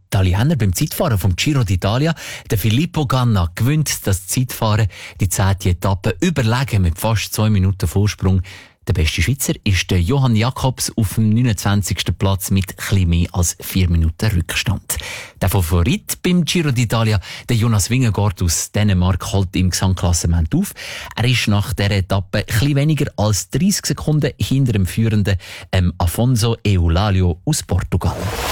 Italiener beim Zeitfahren vom Giro d'Italia. Der Filippo Ganna gewinnt das Zeitfahren, die 10. Etappe, überlegen mit fast 2 Minuten Vorsprung. Der beste Schweizer ist der Johann Jakobs auf dem 29. Platz mit etwas mehr als 4 Minuten Rückstand. Der Favorit beim Giro d'Italia, der Jonas Vingegaard aus Dänemark, holt im Gesamtklassement auf. Er ist nach dieser Etappe etwas weniger als 30 Sekunden hinter dem führenden Afonso Eulalio aus Portugal.